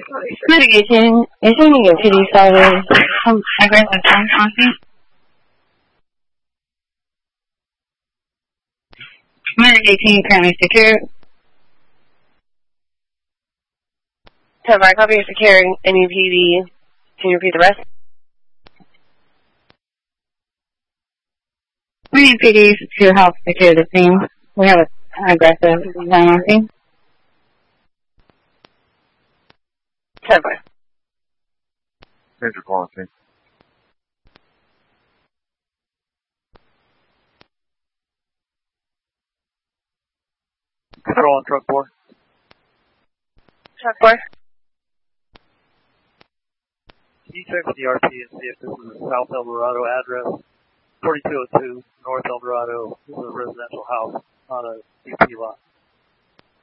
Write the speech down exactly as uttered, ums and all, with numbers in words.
Mitigation, assuming your P D started some aggressive time content. Mitigation currently secured. ten five, copy, securing N U P D. Can you repeat the rest? We need P Ds to help secure the scene. We have an aggressive time on scene. ten five. Major quarantine. Control on truck four. Truck four. Can you check with the R P and see if this is a South El Dorado address? forty-two oh two, North El Dorado. This is a residential house, not a U P lot.